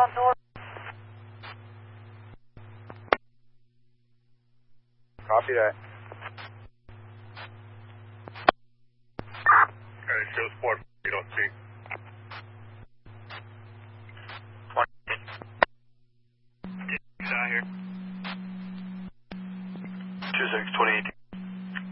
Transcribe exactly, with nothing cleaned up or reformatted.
front door. Copy that. Okay, show sport, you don't see.